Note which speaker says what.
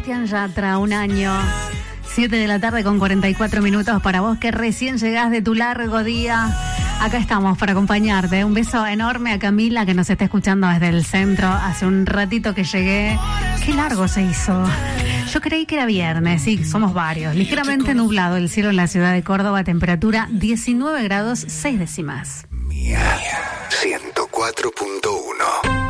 Speaker 1: Sebastián Yatra, un año. 7 de la tarde con 44 minutos para vos que recién llegás de tu largo día. Acá estamos para acompañarte. Un beso enorme a Camila que nos está escuchando desde el centro. Hace un ratito que llegué. Qué largo se hizo. Yo creí que era viernes, sí, somos varios. Ligeramente nublado el cielo en la ciudad de Córdoba, temperatura 19 grados 6 décimas.
Speaker 2: Mía 104.1